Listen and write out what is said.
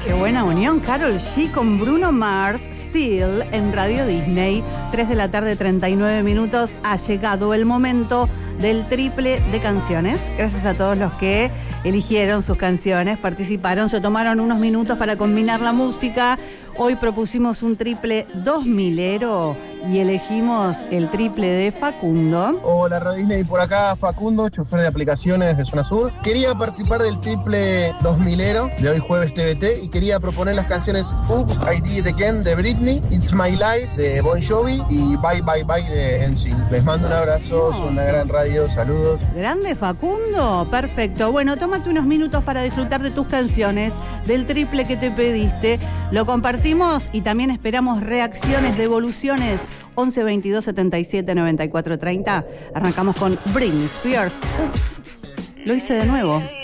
Qué buena unión, Karol G con Bruno Mars, Still, en Radio Disney. 3 de la tarde, 39 minutos. Ha llegado el momento del triple de canciones. Gracias a todos los que eligieron sus canciones, participaron, se tomaron unos minutos para combinar la música. Hoy propusimos un triple 2000ero y elegimos el triple de Facundo. Hola, Radio Disney, por acá Facundo, chofer de aplicaciones de Zona Sur. Quería participar del triple 2000ero de hoy jueves TVT y quería proponer las canciones Oops, I Did It Again de Britney, It's My Life de Bon Jovi y Bye Bye Bye de NSYNC. Les mando un abrazo, son una gran radio, saludos. Grande Facundo, perfecto. Bueno, tómate unos minutos para disfrutar de tus canciones, del triple que te pediste. Lo compartimos y también esperamos reacciones, devoluciones. 11 22 77 94 30. Arrancamos con Britney Spears. Ups, lo hice de nuevo.